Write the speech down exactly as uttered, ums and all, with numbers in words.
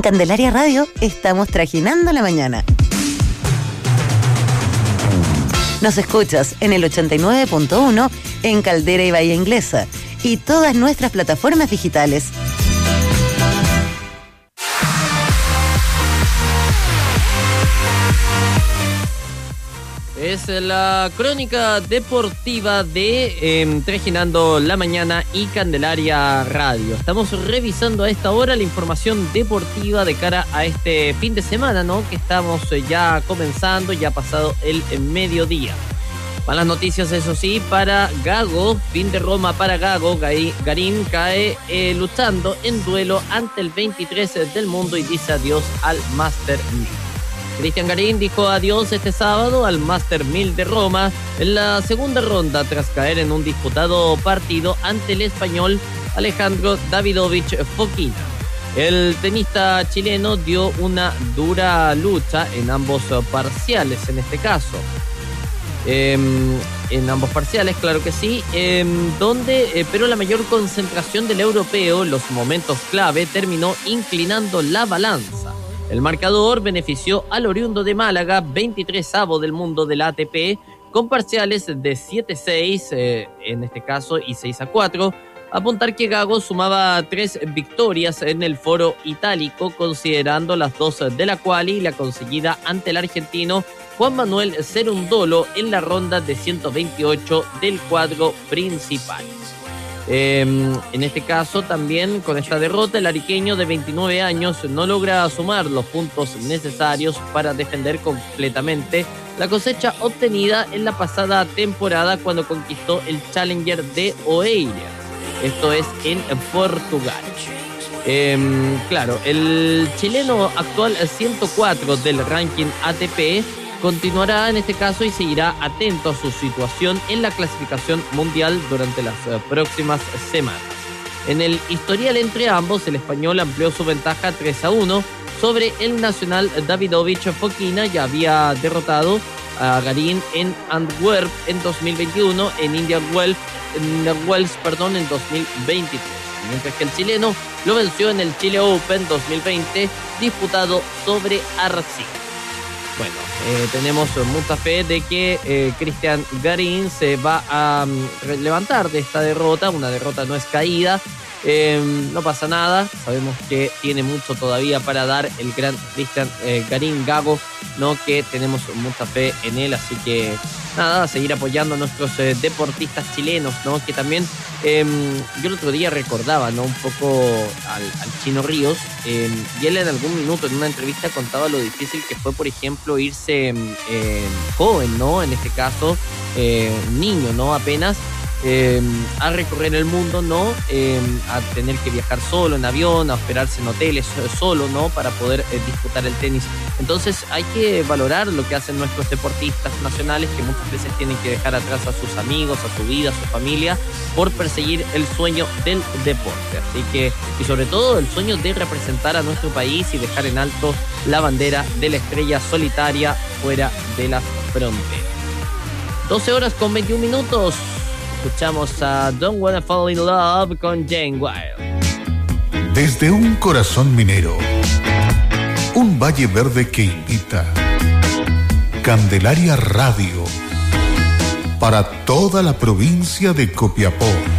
Candelaria Radio estamos trajinando la mañana. Nos escuchas en el ochenta y nueve punto uno en Caldera y Bahía Inglesa y todas nuestras plataformas digitales. Es la crónica deportiva de eh, Trajinando la Mañana y Candelaria Radio. Estamos revisando a esta hora la información deportiva de cara a este fin de semana, ¿no? Que estamos ya comenzando, ya ha pasado el mediodía. Malas noticias, eso sí, para Gago. Fin de Roma para Gago. Garín cae eh, luchando en duelo ante el veintitrés del mundo y dice adiós al Master mil. Cristian Garín dijo adiós este sábado al Master mil de Roma en la segunda ronda tras caer en un disputado partido ante el español Alejandro Davidovich Fokina. El tenista chileno dio una dura lucha en ambos parciales, en este caso. Eh, en ambos parciales, claro que sí, eh, donde, eh, pero la mayor concentración del europeo, los momentos clave, terminó inclinando la balanza. El marcador benefició al oriundo de Málaga, veintitrésavo del mundo de la A T P, con parciales de siete seis, eh, en este caso, y seis a cuatro. Apuntar que Gago sumaba tres victorias en el foro itálico, considerando las dos de la quali y la conseguida ante el argentino Juan Manuel Cerundolo en la ronda de ciento veintiocho del cuadro principal. Eh, en este caso también con esta derrota el ariqueño de veintinueve años no logra sumar los puntos necesarios para defender completamente la cosecha obtenida en la pasada temporada cuando conquistó el Challenger de Oeiras, esto es en Portugal. Eh, claro, el chileno actual ciento cuatro del ranking A T P continuará en este caso y seguirá atento a su situación en la clasificación mundial durante las uh, próximas semanas. En el historial entre ambos, el español amplió su ventaja tres a uno sobre el nacional Davidovich Fokina. Ya había derrotado a Garín en Antwerp en dos mil veintiuno, en Indian Wells, en Wells perdón, en dos mil veintitrés. Mientras que el chileno lo venció en el Chile Open dos mil veinte, disputado sobre Arcilla. Bueno, eh, tenemos mucha fe de que eh, Cristian Garín se va a um, levantar de esta derrota. Una derrota no es caída, eh, no pasa nada. Sabemos que tiene mucho todavía para dar el gran Cristian eh, Garín Gago, ¿no? Que tenemos mucha fe en él, así que nada, a seguir apoyando a nuestros eh, deportistas chilenos, ¿no? Que también eh, yo el otro día recordaba, ¿no? Un poco al, al Chino Ríos, eh, y él en algún minuto en una entrevista contaba lo difícil que fue, por ejemplo, irse eh, joven, ¿no? En este caso, eh, niño, ¿no? Apenas eh, a recorrer el mundo, ¿no? Eh, a tener que viajar solo en avión, a hospedarse en hoteles solo, ¿no? Para poder eh, disputar el tenis. Entonces hay que valorar lo que hacen nuestros deportistas nacionales, que muchas veces tienen que dejar atrás a sus amigos, a su vida, a su familia, por perseguir el sueño del deporte. Así que, y sobre todo el sueño de representar a nuestro país y dejar en alto la bandera de la estrella solitaria fuera de las fronteras. doce horas con veintiún minutos. Escuchamos a Don't Wanna Fall in Love con Jane Wilde. Desde un corazón minero, un valle verde que invita. Candelaria Radio para toda la provincia de Copiapó.